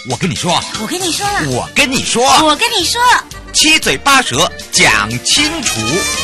我跟你说， 我跟你说了， 我跟你说， 我跟你说， 七嘴八舌讲清楚。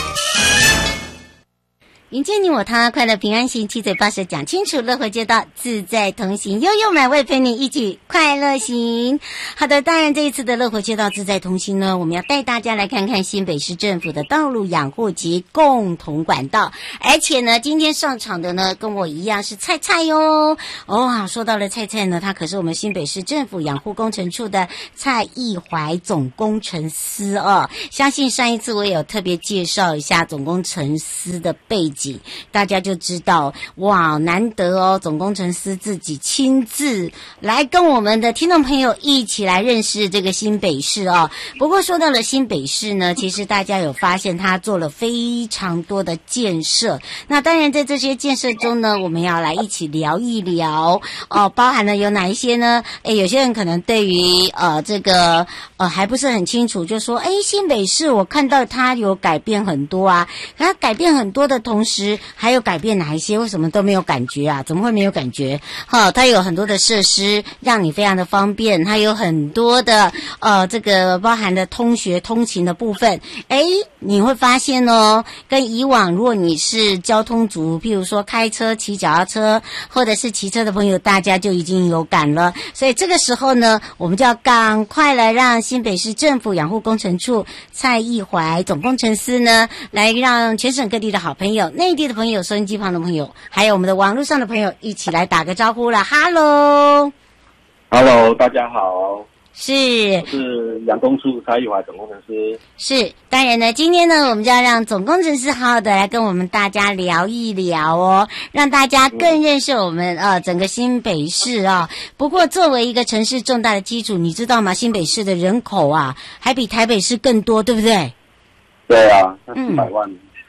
迎接你我他，快乐平安行，七嘴八舌讲清楚，乐活街道自在同行，悠悠满位陪你一起快乐行。好的，当然这一次的乐活街道自在同行呢，我们要带大家来看看新北市政府的道路养护及共同管道，而且呢，今天上场的呢，跟我一样是菜菜哟。说到了菜菜呢，他可是我们新北市政府养护工程处的蔡义怀总工程师哦。相信上一次我也有特别介绍一下总工程师的背景。大家就知道哇，难得哦，总工程师自己亲自来跟我们的听众朋友一起来认识这个新北市哦。不过说到了新北市呢，其实大家有发现他做了非常多的建设。那当然在这些建设中呢，我们要来一起聊一聊哦，包含了有哪一些呢？有些人可能对于这个还不是很清楚，就说新北市我看到它有改变很多啊，可它改变很多的同时还有改变哪一些？为什么都没有感觉啊？怎么会没有感觉？它有很多的设施让你非常的方便，它有很多的这个包含的通学通勤的部分。你会发现哦，跟以往如果你是交通族，譬如说开车、骑脚踏车或者是骑车的朋友，大家就已经有感了。所以这个时候呢，我们就要赶快来让新北市政府养护工程处蔡义怀总工程师呢，来让全省各地的好朋友、内地的朋友、收音机旁的朋友，还有我们的网络上的朋友一起来打个招呼了。Hello， 大家好。 我是养工处蔡义怀总工程师。 是，当然呢，今天呢，我们就要让总工程师好好的来跟我们大家聊一聊哦，让大家更认识我们整个新北市啊。不过作为一个城市重大的基础，你知道吗？新北市的人口啊，还比台北市更多，对不对？ 对啊，400万。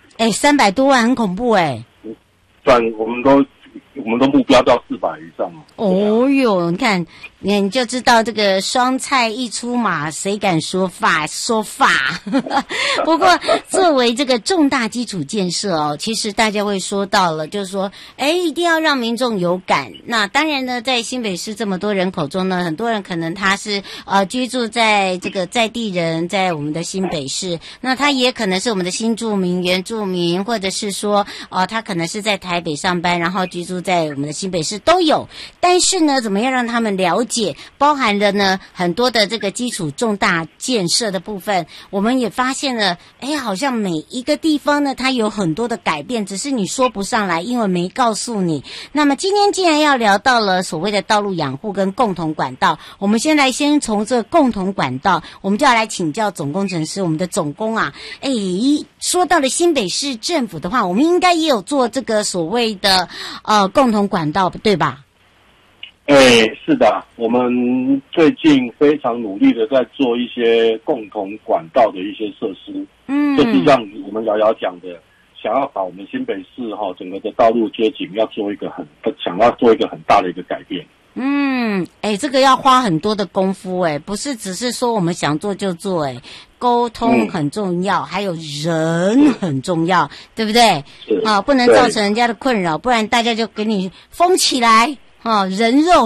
300多万，很恐怖算我们都目标到400以上哦哟，你看，你就知道这个双菜一出马，谁敢说法？不过作为这个重大基础建设哦，其实大家会说到了，就是说，一定要让民众有感。那当然呢，在新北市这么多人口中呢，很多人可能他是居住在这个在地人，在我们的新北市，那他也可能是我们的新住民、原住民，或者是说他可能是在台北上班，然后居住在我们的新北市都有。但是呢，怎么样让他们了解，包含了呢很多的这个基础重大建设的部分，我们也发现了，好像每一个地方呢，它有很多的改变，只是你说不上来，因为没告诉你。那么今天既然要聊到了所谓的道路养护跟共同管道，我们先从这个共同管道，我们就要来请教总工程师，我们的总工啊，说到了新北市政府的话，我们应该也有做这个所谓的共同管道，对吧？ 是的，我们最近非常努力的在做一些共同管道的一些设施。就是像我们瑶瑶讲的，想要把我们新北市整个的道路街景要做一个很大的一个改变。 这个要花很多的功夫不是只是说我们想做就做沟通很重要，还有人很重要，对不对？不能造成人家的困扰，不然大家就给你封起来。人肉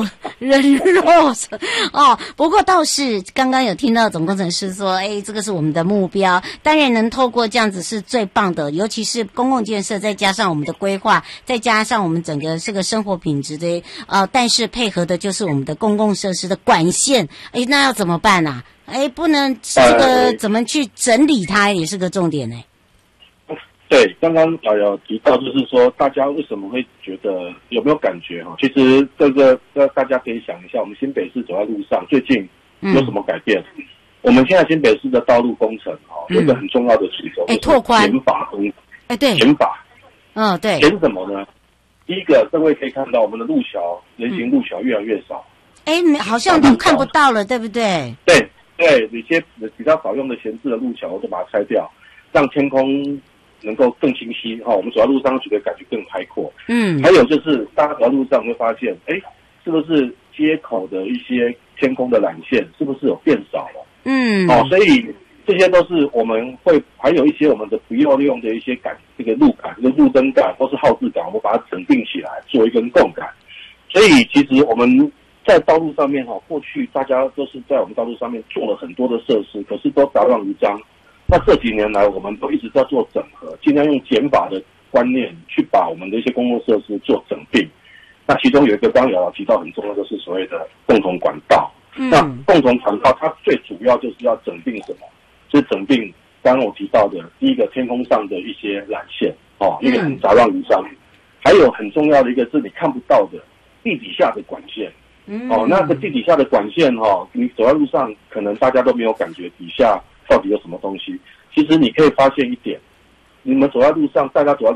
不过倒是刚刚有听到总工程师说，这个是我们的目标，当然能透过这样子是最棒的，尤其是公共建设，再加上我们的规划，再加上我们整个这个生活品质的但是配合的就是我们的公共设施的管线，那要怎么办啊？不能这个怎么去整理它也是个重点对，刚刚有提到，就是说大家为什么会觉得有没有感觉其实这个大家可以想一下，我们新北市走在路上最近有什么改变？我们现在新北市的道路工程有一个很重要的举措， 拓宽减法工对， 减法。 对， 减什么呢？第一个，各位可以看到我们的路桥，人行路桥越来越少。 好像都看不到了，对不对？ 对，有些比较少用的闲置的路桥，我都把它拆掉，让天空能够更清晰我们走在路上觉得感觉更开阔。还有就是大家走在路上会发现，是不是街口的一些天空的缆线是不是有变少了？所以这些都是我们会还有一些我们的不要用的一些这个路杆、这个路灯杆或是号志杆，我们把它整并起来做一根共杆。所以其实我们在道路上面过去大家都是在我们道路上面做了很多的设施，可是都杂乱无章。那这几年来，我们都一直在做整合，尽量用减法的观念去把我们的一些公共设施做整并。那其中有一个刚瑶瑶提到很重要，就是所谓的共同管道。那共同管道它最主要就是要整并什么？就是整并刚刚我提到的第一个天空上的一些缆线那个很杂乱无章。还有很重要的一个是你看不到的地底下的管线。那个地底下的管线你走在路上可能大家都没有感觉底下到底有什么东西。其实你可以发现一点，你们走在路上，大家走在